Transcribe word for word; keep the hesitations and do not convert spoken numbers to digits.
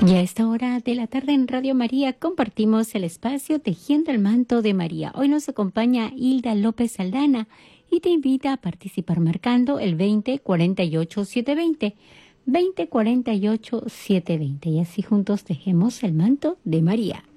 Y a esta hora de la tarde en Radio María compartimos el espacio Tejiendo el Manto de María. Hoy nos acompaña Hilda López Aldana y te invita a participar marcando el veinte cuarenta y ocho setecientos veinte, veinte cuarenta y ocho setecientos veinte. Y así juntos tejemos el manto de María.